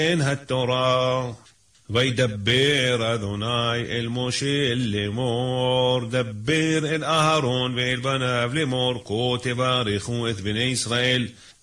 התורה. וידבר אדוני אל משה לאמור, דבר אל אהרון ואל בניו לאמור, כה תברכו את בני ישראל